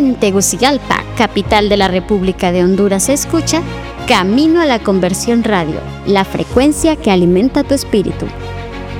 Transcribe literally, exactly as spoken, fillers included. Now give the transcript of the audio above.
En Tegucigalpa, capital de la República de Honduras, se escucha Camino a la Conversión Radio, la frecuencia que alimenta tu espíritu.